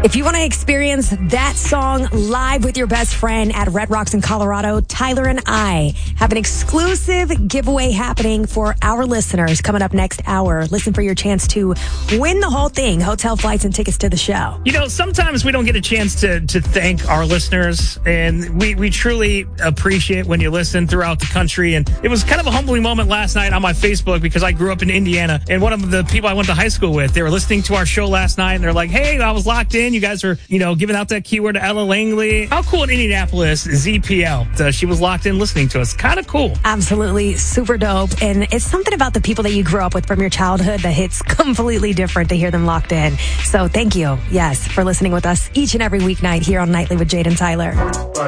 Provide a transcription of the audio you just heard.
If you want to experience that song live with your best friend at Red Rocks in Colorado, Tyler and I have an exclusive giveaway happening for our listeners coming up next hour. Listen for your chance to win the whole thing, hotel, flights, and tickets to the show. You know, sometimes we don't get a chance to thank our listeners, and we truly appreciate when you listen throughout the country. And it was kind of a humbling moment last night on my Facebook because I grew up in Indiana, and one of the people I went to high school with, they were listening to our show last night, and they're like, hey, I was locked in. You guys are, giving out that keyword to Ella Langley. How cool in Indianapolis, ZPL. She was locked in listening to us. Kind of cool. Absolutely super dope. And it's something about the people that you grew up with from your childhood that hits completely different to hear them locked in. So thank you, yes, for listening with us each and every weeknight here on Nightly with Jade and Tyler.